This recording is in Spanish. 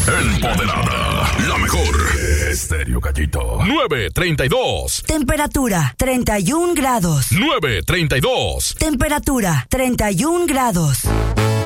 Empoderada, la mejor. Estéreo Gallito. 9:32. Temperatura 31 grados. 9:32. Temperatura 31 grados.